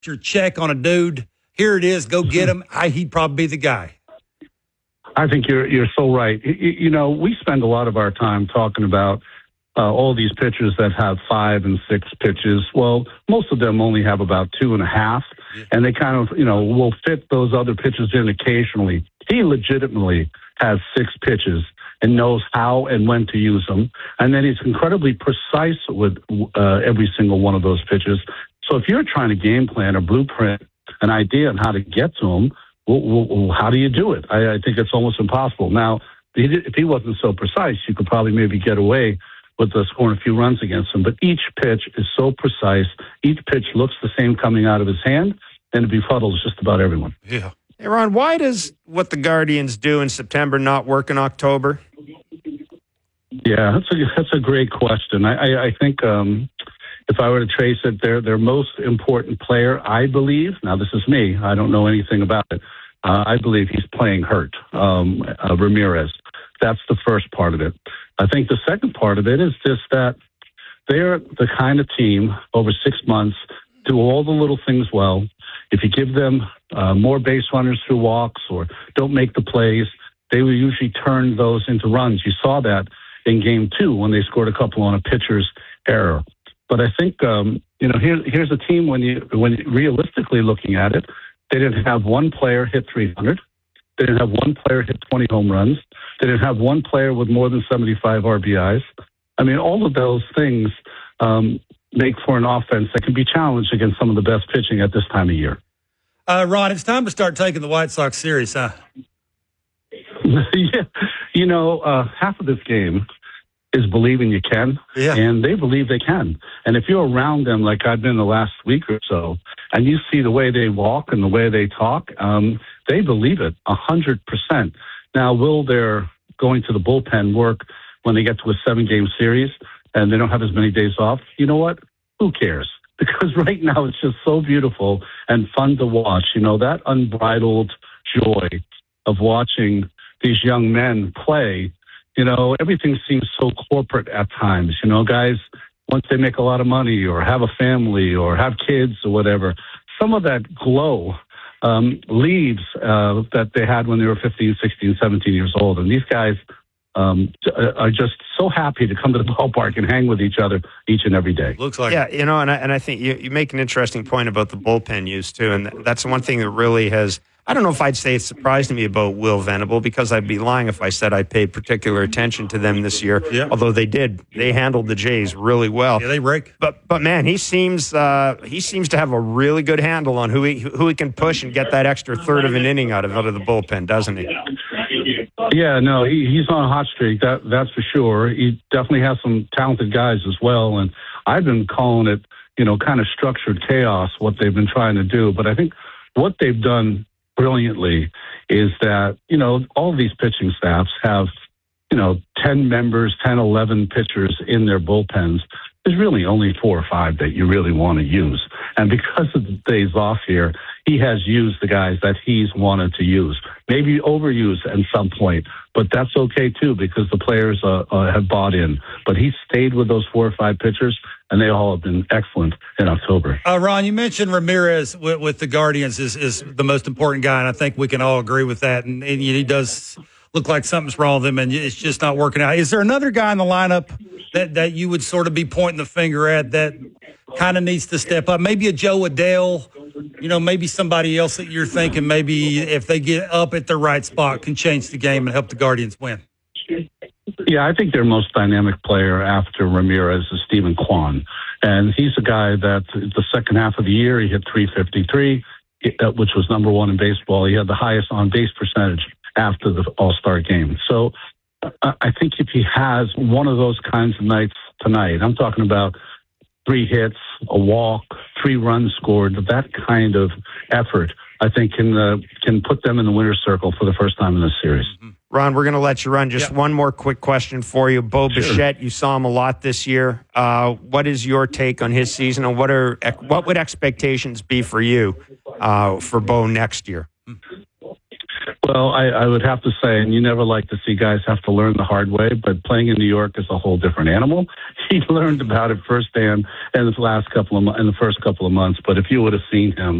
your check on a dude, here it is, go get him, he'd probably be the guy. I think you're so right. We spend a lot of our time talking about all these pitchers that have 5 and 6 pitches. Well, most of them only have about 2.5, and they kind of, will fit those other pitches in occasionally. He legitimately has 6 pitches and knows how and when to use them. And then he's incredibly precise with every single one of those pitches. So if you're trying to game plan or blueprint an idea on how to get to him, well, how do you do it? I think it's almost impossible. Now, if he wasn't so precise, you could probably maybe get away with scoring a few runs against him. But each pitch is so precise. Each pitch looks the same coming out of his hand, and it befuddles just about everyone. Yeah. Hey, Ron, why does what the Guardians do in September not work in October? Yeah, that's a great question. I think if I were to trace it, their most important player, I believe, now this is me, I don't know anything about it, I believe he's playing hurt, Ramirez. That's the first part of it. I think the second part of it is just that they're the kind of team over 6 months do all the little things well. If you give them more base runners through walks or don't make the plays, they will usually turn those into runs. You saw that in Game 2 when they scored a couple on a pitcher's error. But I think here's a team when you realistically looking at it, they didn't have one player hit 300. They didn't have one player hit 20 home runs. They didn't have one player with more than 75 RBIs. I mean, all of those things make for an offense that can be challenged against some of the best pitching at this time of year. Ron, it's time to start taking the White Sox serious, huh? Yeah. Half of this game is believing you can, and they believe they can. And if you're around them like I've been the last week or so, and you see the way they walk and the way they talk, they believe it 100%. Now, will their going to the bullpen work when they get to a 7-game series and they don't have as many days off? You know what? Who cares? Because right now it's just so beautiful and fun to watch. That unbridled joy of watching these young men play. Everything seems so corporate at times. Guys, once they make a lot of money or have a family or have kids or whatever, some of that glow leaves that they had when they were 15, 16, 17 years old. And these guys are just so happy to come to the ballpark and hang with each other each and every day. Looks like and I think you make an interesting point about the bullpen use too, and that's one thing that really has. I don't know if I'd say it's surprised me about Will Venable, because I'd be lying if I said I paid particular attention to them this year. Yeah. Although they did, they handled the Jays really well. Yeah, they rake. But man, he seems to have a really good handle on who he can push and get that extra third of an inning out of the bullpen, doesn't he? Yeah, no, he's on a hot streak. That's for sure. He definitely has some talented guys as well, and I've been calling it, kind of structured chaos, what they've been trying to do. But I think what they've done brilliantly is that, all of these pitching staffs have, 10 members, 10, 11 pitchers in their bullpens. There's really only 4 or 5 that you really want to use. And because of the days off here, he has used the guys that he's wanted to use. Maybe overused at some point, but that's okay too, because the players have bought in. But he stayed with those 4 or 5 pitchers, and they all have been excellent in October. Ron, you mentioned Ramirez with the Guardians is the most important guy, and I think we can all agree with that. And he does look like something's wrong with him, and it's just not working out. Is there another guy in the lineup that you would sort of be pointing the finger at that kind of needs to step up? Maybe a Joe Adele, maybe somebody else that you're thinking maybe if they get up at the right spot can change the game and help the Guardians win. Yeah, I think their most dynamic player after Ramirez is Stephen Kwan. And he's a guy that the second half of the year, he hit .353, which was number 1 in baseball. He had the highest on-base percentage after the All-Star game. So I think if he has one of those kinds of nights tonight, I'm talking about 3 hits, a walk, 3 runs scored, that kind of effort, I think can put them in the winner's circle for the first time in this series. Ron, we're going to let you run. Just one more quick question for you. Bo Bichette, you saw him a lot this year. What is your take on his season, and what would expectations be for you for Bo next year? Well, I would have to say, and you never like to see guys have to learn the hard way, but playing in New York is a whole different animal. He learned about it firsthand in the first couple of months. But if you would have seen him